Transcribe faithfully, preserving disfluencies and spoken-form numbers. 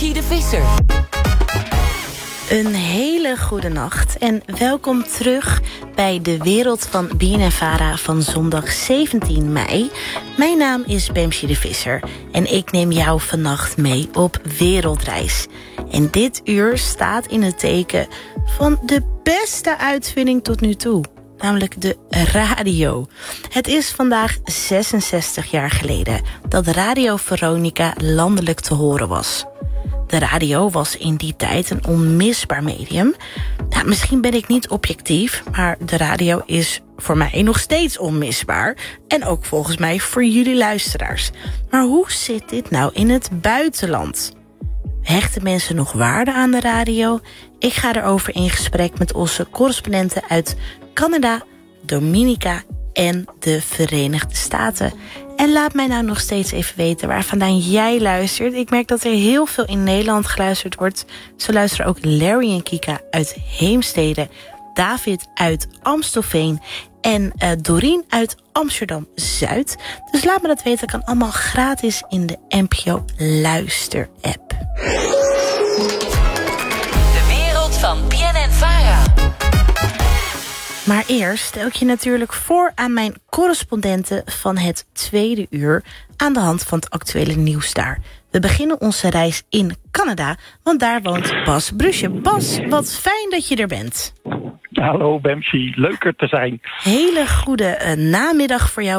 Bamsi de Visser. Een hele goede nacht en welkom terug bij de wereld van B N N Vara van zondag zeventien mei. Mijn naam is Bamsi de Visser en ik neem jou vannacht mee op wereldreis. En dit uur staat in het teken van de beste uitvinding tot nu toe. Namelijk de radio. Het is vandaag zesenzestig jaar geleden dat Radio Veronica landelijk te horen was. De radio was in die tijd een onmisbaar medium. Nou, misschien ben ik niet objectief, maar de radio is voor mij nog steeds onmisbaar. En ook volgens mij voor jullie luisteraars. Maar hoe zit dit nou in het buitenland? Hechten mensen nog waarde aan de radio? Ik ga erover in gesprek met onze correspondenten uit Canada, Dominica en de Verenigde Staten. En laat mij nou nog steeds even weten waar vandaan jij luistert. Ik merk dat er heel veel in Nederland geluisterd wordt. Zo luisteren ook Larry en Kika uit Heemstede, David uit Amstelveen en uh, Doreen uit Amsterdam-Zuid. Dus laat me dat weten, kan allemaal gratis in de N P O Luister-app. De wereld van B N N Vara. Maar eerst stel ik je natuurlijk voor aan mijn correspondenten van het tweede uur aan de hand van het actuele nieuws daar. We beginnen onze reis in Canada, want daar woont Bas Brusje. Bas, wat fijn dat je er bent. Hallo Bamsi, leuk er te zijn. Hele goede uh, namiddag voor jou.